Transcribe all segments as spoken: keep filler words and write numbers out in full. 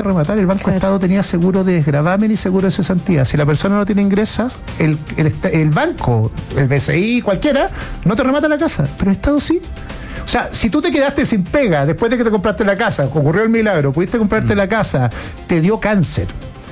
que rematar, el Banco claro. Estado tenía seguro de desgravamen y seguro de cesantía. Si la persona no tiene ingresos, el, el, el banco, el B C I, cualquiera, no te remata la casa, pero el Estado sí. O sea, si tú te quedaste sin pega después de que te compraste la casa, ocurrió el milagro, pudiste comprarte mm. la casa, te dio cáncer,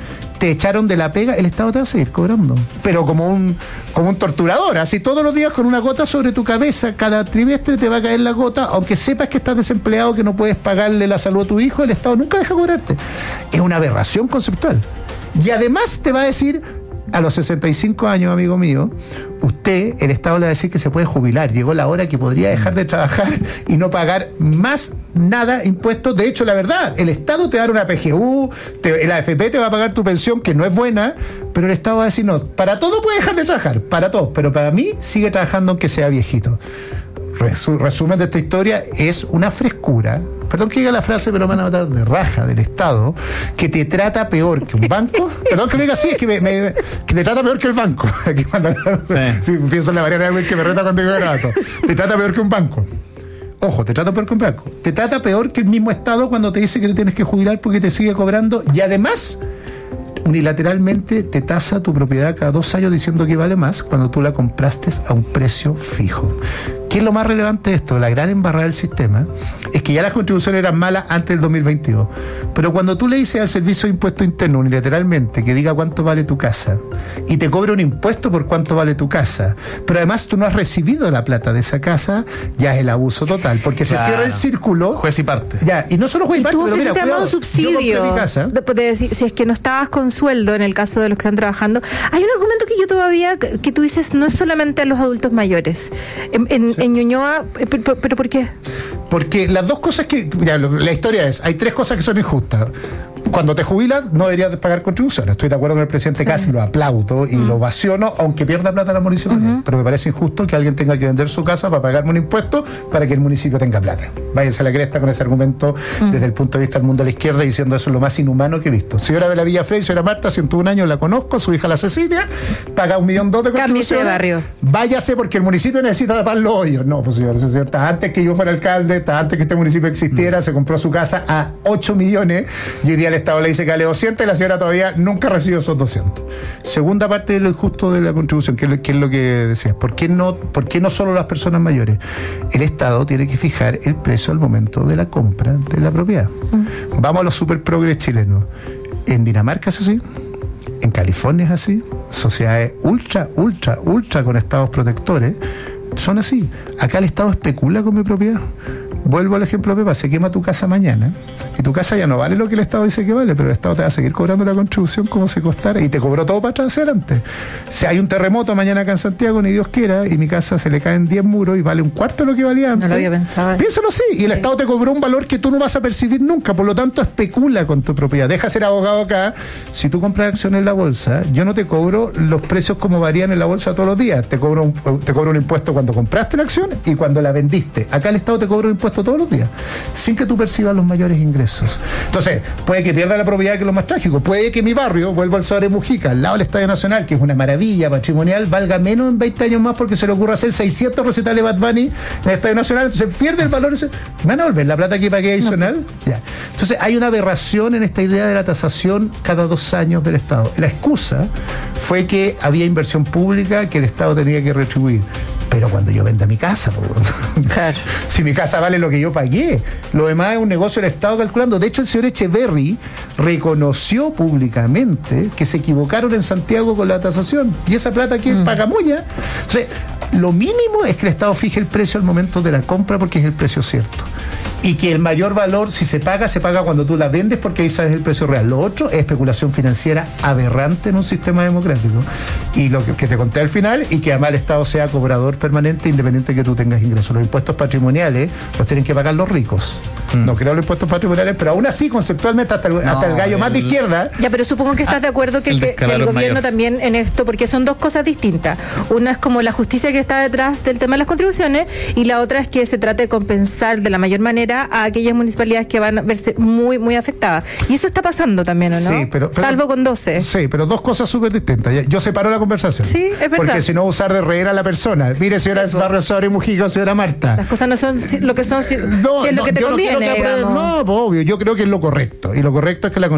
te echaron de la pega, el Estado te va a seguir cobrando. Pero como un, como un torturador, así todos los días con una gota sobre tu cabeza, cada trimestre te va a caer la gota, aunque sepas que estás desempleado, que no puedes pagarle la salud a tu hijo, el Estado nunca deja cobrarte. Es una aberración conceptual. Y además te va a decir, a los sesenta y cinco años, amigo mío, usted, el Estado le va a decir que se puede jubilar. Llegó la hora que podría dejar de trabajar y no pagar más nada impuestos. De hecho, la verdad, el Estado te va a dar una P G U, te, el A F P te va a pagar tu pensión, que no es buena, pero el Estado va a decir, no, para todo puede dejar de trabajar, para todo, pero para mí sigue trabajando aunque sea viejito. Resumen de esta historia, es una frescura, perdón que diga la frase, pero me van a matar de raja del Estado, que te trata peor que un banco. Perdón que lo diga así, es que, me, me, que te trata peor que el banco. Aquí cuando, sí. Sí, pienso en la variedad que me reta cuando digo grato. Te trata peor que un banco. Ojo, te trata peor que un banco. Te trata peor que el mismo Estado cuando te dice que te tienes que jubilar porque te sigue cobrando, y además unilateralmente te tasa tu propiedad cada dos años diciendo que vale más cuando tú la compraste a un precio fijo. ¿Qué es lo más relevante de esto? La gran embarrada del sistema es que ya las contribuciones eran malas antes del dos mil veintidós. Pero cuando tú le dices al Servicio de Impuesto Interno unilateralmente que diga cuánto vale tu casa y te cobra un impuesto por cuánto vale tu casa, pero además tú no has recibido la plata de esa casa, ya es el abuso total, porque claro. Se cierra el círculo. Juez y parte. Ya, y no solo juez y, y parte, tú pero mira, cuidado, subsidio yo compré mi casa. De, de decir, si es que no estabas con sueldo, en el caso de los que están trabajando, hay un argumento que yo todavía, que tú dices, no es solamente a los adultos mayores. En, en, sí. en Ñuñoa, ¿pero, pero por qué? Porque las dos cosas que... Ya, la historia es, hay tres cosas que son injustas. Cuando te jubilas, no deberías pagar contribuciones. Estoy de acuerdo con el presidente Casi, sí. Lo aplaudo y uh-huh. lo ovaciono, aunque pierda plata la municipalidad. Uh-huh. Pero me parece injusto que alguien tenga que vender su casa para pagarme un impuesto para que el municipio tenga plata. Váyanse a la cresta con ese argumento uh-huh. desde el punto de vista del mundo de la izquierda, diciendo eso es lo más inhumano que he visto. Señora de la Villa Frey, señora Marta, ciento un años, la conozco, su hija la Cecilia, paga un millón dos de contribuciones. De barrio. Váyase porque el municipio necesita tapar los hoyos. No, pues señor, señor, hasta antes que yo fuera alcalde, hasta antes que este municipio existiera, uh-huh. se compró su casa a ocho millones y hoy día el Estado le dice que vale doscientos y la señora todavía nunca recibió esos doscientos. Segunda parte de lo injusto de la contribución, que es, que es lo que decías. ¿Por qué no, por qué no solo las personas mayores? El Estado tiene que fijar el precio al momento de la compra de la propiedad. Mm. Vamos a los super progres chilenos. En Dinamarca es así, en California es así, sociedades ultra, ultra, ultra con estados protectores son así. Acá el Estado especula con mi propiedad. Vuelvo al ejemplo, Pepa, se quema tu casa mañana y tu casa ya no vale lo que el Estado dice que vale, pero el Estado te va a seguir cobrando la contribución como si costara y te cobró todo para atrás hacia adelante. Si hay un terremoto mañana acá en Santiago, ni Dios quiera, y mi casa se le caen diez muros y vale un cuarto de lo que valía antes. No lo había pensado. Piénsalo así, y el sí. Estado te cobró un valor que tú no vas a percibir nunca, por lo tanto especula con tu propiedad. Deja ser abogado acá. Si tú compras acciones en la bolsa, yo no te cobro los precios como varían en la bolsa todos los días. Te cobro un, te cobro un impuesto cuando compraste la acción y cuando la vendiste. Acá el Estado te cobra un impuesto todos los días, sin que tú percibas los mayores ingresos. Entonces, puede que pierda la propiedad, que es lo más trágico. Puede que mi barrio, vuelvo al Sobre Mujica, al lado del Estadio Nacional, que es una maravilla patrimonial, valga menos en veinte años más porque se le ocurra hacer seiscientos recitales Bad Bunny en el Estadio Nacional. Entonces pierde el valor. ¿Me van a volver la plata que pagué adicional? No. Ya. Entonces hay una aberración en esta idea de la tasación cada dos años del Estado. La excusa fue que había inversión pública que el Estado tenía que retribuir. Pero cuando yo venda mi casa, claro. Si mi casa vale lo que yo pagué, lo demás es un negocio del Estado calculando. De hecho, el señor Echeverry reconoció públicamente que se equivocaron en Santiago con la tasación. Y esa plata que mm. paga Moya. Entonces, lo mínimo es que el Estado fije el precio al momento de la compra porque es el precio cierto. Y que el mayor valor, si se paga, se paga cuando tú la vendes porque ahí sabes el precio real. Lo otro es especulación financiera aberrante en un sistema democrático. Y lo que, que te conté al final, y que además el Estado sea cobrador permanente independiente de que tú tengas ingresos. Los impuestos patrimoniales los tienen que pagar los ricos. Mm. No creo los impuestos patrimoniales, pero aún así, conceptualmente, hasta el, no, hasta el gallo el, más de izquierda... Ya, pero supongo que estás ah, de acuerdo que el, que, que el gobierno mayor. También en esto, porque son dos cosas distintas. Una es como la justicia que está detrás del tema de las contribuciones, y la otra es que se trate de compensar de la mayor manera a aquellas municipalidades que van a verse muy, muy afectadas. Y eso está pasando también, ¿o no? Sí, pero... pero Salvo con doce. Sí, pero dos cosas súper distintas. Yo separo la conversación. Sí, es verdad. Porque si no, usar de reír a la persona. Mire, señora sí, Barrio Sobre Mujica, señora Marta. Las cosas no son lo que son, si, no, si es lo no, que te conviene. No, no, no, pues obvio, yo creo que es lo correcto. Y lo correcto es que la